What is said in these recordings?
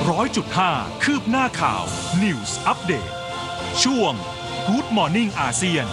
100.5 คืบหน้าข่าว News Update ช่วง Good Morning อาเซียน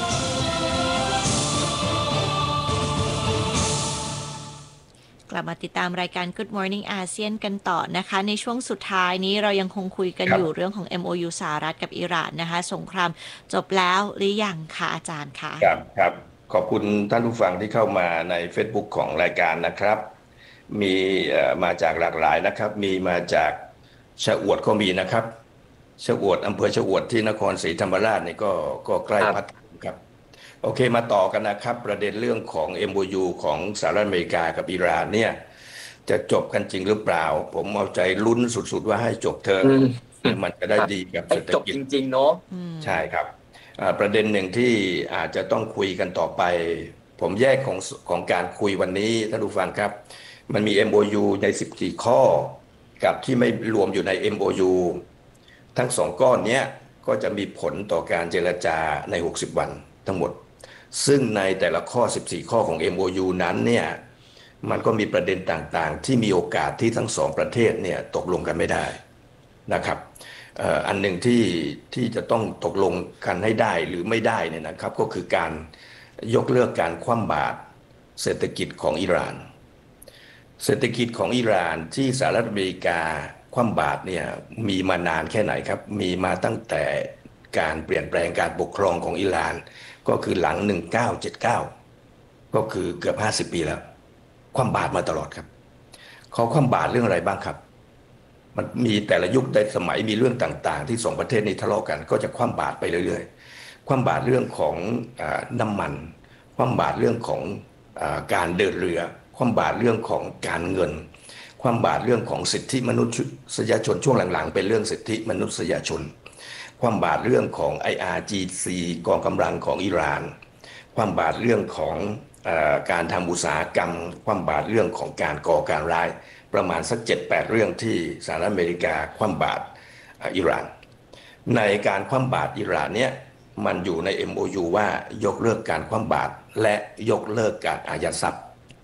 กลับมาติดตามรายการ Good Morning อาเซียนกันต่อนะคะในช่วงสุดท้ายนี้เรายังคงคุยกันอยู่เรื่องของ MOU สหรัฐกับอิหร่านนะคะสงครามจบแล้วหรือยังคะอาจารย์คะครับขอบคุณท่านผู้ฟังที่เข้ามาใน Facebook ของรายการนะครับมีมาจากหลากหลายนะครับมีมาจากชะอวดก็มีนะครับชะอวดอำเภอชะอวดที่นครศรีธรรมราชนี่ก็ใกล้พัทลุงครับโอเคมาต่อกันนะครับประเด็นเรื่องของ MOU ของสหรัฐอเมริกากับอิหร่านเนี่ยจะจบกันจริงหรือเปล่าผมเอาใจลุ้นสุดๆว่าให้จบเถอะมันจะได้ดีกับเศรษฐกิจจริงๆเนาะใช่ครับประเด็นหนึ่งที่อาจจะต้องคุยกันต่อไปผมแยกของการคุยวันนี้ท่านผู้ฟังครับมันมี MOU ใน14ข้อกับที่ไม่รวมอยู่ใน MOU ทั้ง2ก้อนนี้ก็จะมีผลต่อการเจรจาใน60วันทั้งหมดซึ่งในแต่ละข้อ14ข้อของ MOU นั้นเนี่ยมันก็มีประเด็นต่างๆที่มีโอกาสที่ทั้ง2ประเทศเนี่ยตกลงกันไม่ได้นะครับอันหนึ่งที่จะต้องตกลงกันให้ได้หรือไม่ได้เนี่ยนะครับก็คือการยกเลิกการคว่ำบาตรเศรษฐกิจของอิหร่านเศรษฐกิจของอิหร่านที่สหรัฐอเมริกาคว่ำบาตรเนี่ยมีมานานแค่ไหนครับมีมาตั้งแต่การเปลี่ยนแปลงการปกครองของอิหร่านก็คือหลัง1979ก็คือเกือบ50ปีแล้วคว่ำบาตรมาตลอดครับเขาคว่ำบาตรเรื่องอะไรบ้างครับมันมีแต่ละยุคแต่สมัยมีเรื่องต่างๆที่สองประเทศนี้ทะเลาะกันก็จะคว่ำบาตรไปเรื่อยๆคว่ำบาตรเรื่องของน้ำมันคว่ำบาตรเรื่องของการเดินเรือคว่ำบาตรเรื่องของการเงินคว่ำบาตรเรื่องของสิทธิมนุษยชนช่วงหลังๆเป็นเรื่องสิทธิมนุษยชนคว่ำบาตรเรื่องของ IRGC กองกำลังของอิหร่านคว่ำบาตรเรื่องของการทำอุตสาหกรรมคว่ำบาตรเรื่องของการก่อการร้ายประมาณสัก 7-8 เรื่องที่สหรัฐอเมริกาคว่ำบาตรอิหร่านในการคว่ำบาตรอิหร่านเนี่ยมันอยู่ใน MOU ว่ายกเลิกการคว่ำบาตรและยกเลิกการอายัดทรัพย์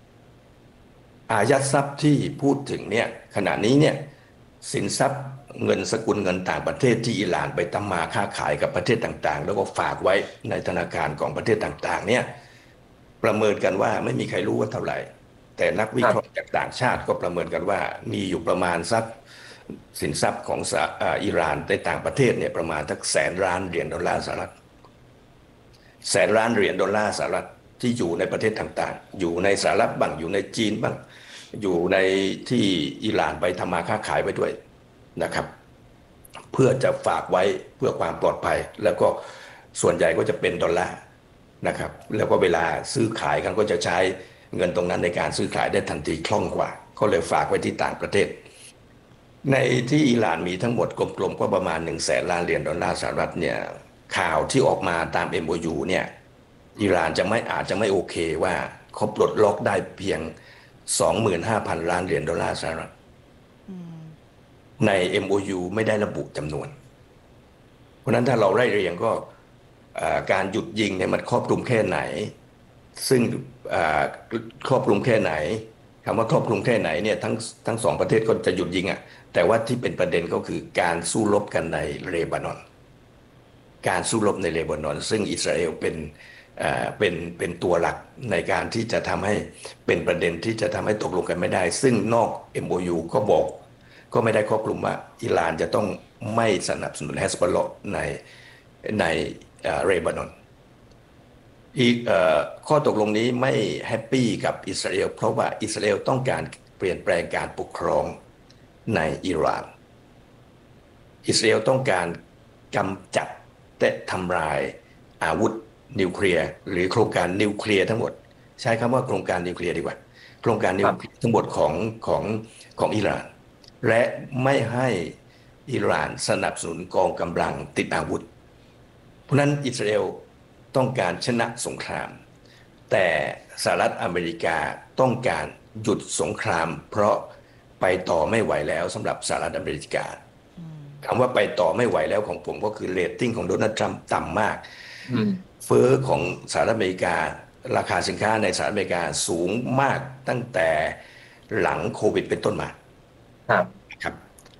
ที่พูดถึงเนี่ยขณะนี้เนี่ยสินทรัพย์เงินสกุลเงินต่างประเทศที่อิหร่านไปทำมาค้าขายกับประเทศต่างๆแล้วก็ฝากไว้ในธนาคารของประเทศต่างๆเนี่ยประเมินกันว่าไม่มีใครรู้ว่าเท่าไหร่แต่นักวิเคราะห์จากต่างชาติก็ประเมินกันว่ามีอยู่ประมาณสักสินทรัพย์ของอิหร่านในต่างประเทศเนี่ยประมาณสัก$100,000,000,000สหรัฐ$100,000,000,000สหรัฐที่อยู่ในประเทศต่างๆอยู่ในสหรัฐบ้างอยู่ในจีนบ้างอยู่ในที่อิหร่านไปทำมาค้าขายไว้ด้วยนะครับเพื่อจะฝากไว้เพื่อความปลอดภัยแล้วก็ส่วนใหญ่ก็จะเป็นดอลลาร์นะครับแล้วก็เวลาซื้อขายกันก็จะใช้เงินตรงนั้นในการซื้อขายได้ทันทีคล่องกว่าก็เลยฝากไว้ที่ต่างประเทศในที่อิหร่านมีทั้งหมดกลมๆก็ประมาณ$100,000,000,000สหรัฐเนี่ยข่าวที่ออกมาตาม MOU เนี่ยอิหร่านอาจจะไม่โอเคว่าเขาปลดล็อกได้เพียง$25,000,000,000สหรัฐใน MOU ไม่ได้ระบุจำนวนเพราะนั้นถ้าเราไล่เรียงก็การหยุดยิงเนี่ยมันครอบคลุมแค่ไหนซึ่งครอบคลุมแค่ไหนคำว่าครอบคลุมแค่ไหนเนี่ยทั้งสองประเทศก็จะหยุดยิงแต่ว่าที่เป็นประเด็นก็คือการสู้รบกันในเลบานอนการสู้รบในเลบานอนซึ่งอิสราเอลเป็นตัวหลักในการที่จะทำให้เป็นประเด็นที่จะทำให้ตกลงกันไม่ได้ซึ่งนอก MOU ก็ไม่ได้ครอบคลุมว่าอิหร่านจะต้องไม่สนับสนุนเฮสบอลเลาะห์ในเลบานอนอีกข้อตกลงนี้ไม่แฮปปี้กับอิสราเอลเพราะว่าอิสราเอลต้องการเปลี่ยนแปลงการปกครองในอิหร่านอิสราเอลต้องการกำจัดและทำลายอาวุธนิวเคลียร์หรือโครงการนิวเคลียร์ทั้งหมดใช้คำว่าโครงการนิวเคลียร์ดีกว่าโครงการนิวเคลียร์ทั้งหมดของอิหร่านและไม่ให้อิหร่านสนับสนุนกองกำลังติดอาวุธเพราะนั้นอิสราเอลต้องการชนะสงครามแต่สหรัฐอเมริกาต้องการหยุดสงครามเพราะไปต่อไม่ไหวแล้วสำหรับสหรัฐอเมริกาคำว่าไปต่อไม่ไหวแล้วของผมก็คือเรตติ้งของโดนัลด์ทรัมป์ต่ำมากเฟ้อของสหรัฐอเมริการาคาสินค้าในสหรัฐอเมริกาสูงมากตั้งแต่หลังโควิดเป็นต้นมาครับ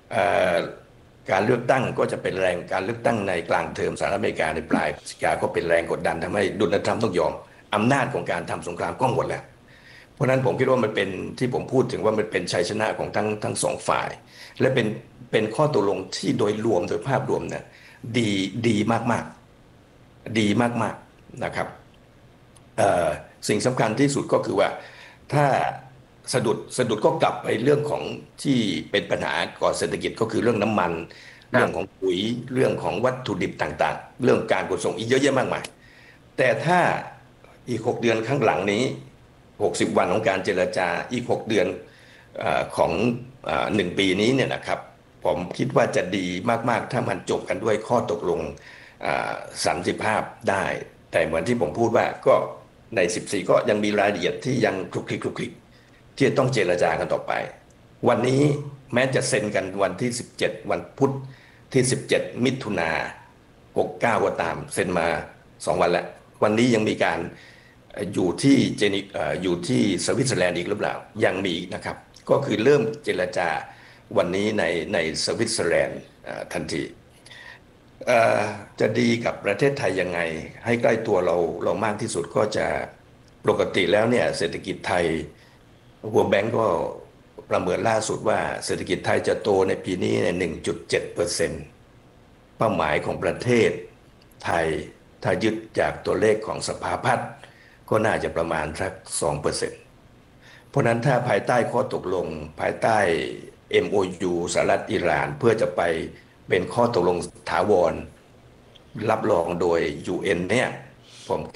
เอ่อการเลือกตั้งก็จะเป็นแรงการเลือกตั้งในกลางเทอมสหรัฐอเมริกาในปลายพฤศจิกาก็เป็นแรงกดดันทำให้โดนัลด์ทรัมป์ต้องยอมอำนาจของการทำสงครามก็หมดแล้วเพราะฉะนั้นผมคิดว่ามันเป็นที่ผมพูดถึงว่ามันเป็นชัยชนะของทั้งสองฝ่ายและเป็นข้อตกลงที่โดยรวมโดยภาพรวมเนี่ยดีดีมากๆดีมากๆนะครับเอ่อสิ่งสำคัญที่สุดก็คือว่าถ้าสะดุดก็กลับไปเรื่องของที่เป็นปัญหาก่อเศรษฐกิจก็คือเรื่องน้ำมันเรื่องของปุ๋ยเรื่องของวัตถุดิบต่างๆเรื่องการขนส่งอีกเยอะแยะมากมายแต่ถ้าอีก6 เดือนข้างหลังนี้60 วันของการเจรจาอีก6 เดือนของ1 ปีนี้เนี่ยนะครับผมคิดว่าจะดีมากๆถ้ามันจบกันด้วยข้อตกลงสันติภาพได้แต่เหมือนที่ผมพูดว่าก็ใน14ก็ยังมีรายละเอียดที่ยังคลุกคลิกที่จะต้องเจรจากันต่อไปวันนี้แม้จะเซ็นกันวันที่17วันพุธที่17มิถุนา69ก็ตามเซ็นมา2 วันแล้ววันนี้ยังมีการอยู่ที่อยู่ที่สวิตเซอร์แลนด์อีกหรือเปล่ายังมีนะครับก็คือเริ่มเจรจาวันนี้ในสวิตเซอร์แลนด์ทันทีจะดีกับประเทศไทยยังไงให้ใกล้ตัวเรามากที่สุดก็จะปกติแล้วเนี่ยเศรษฐกิจไทย World Bank ก็ประเมินล่าสุดว่าเศรษฐกิจไทยจะโตในปีนี้ใน 1.7%เป้าหมายของประเทศไทยถ้ายึดจากตัวเลขของสภาพัฒน์ก็น่าจะประมาณสัก 2%เพราะนั้นถ้าภายใต้ข้อตกลงภายใต้ MOU สหรัฐอิหร่านเพื่อจะไปเป็นข้อตกลงถาวรรับรองโดย UN เนี่ยผม